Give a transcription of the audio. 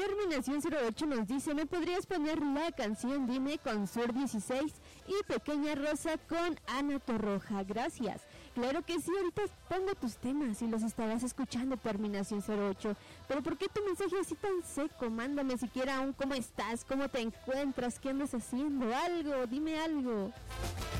Terminación 08 nos dice, ¿me podrías poner la canción Dime con Sur 16 y Pequeña Rosa con Ana Torroja? Gracias. Claro que sí, ahorita pongo tus temas y los estarás escuchando, Terminación 08. Pero ¿por qué tu mensaje así tan seco? Mándame siquiera un ¿cómo estás? ¿Cómo te encuentras? ¿Qué andas haciendo? Algo, dime algo.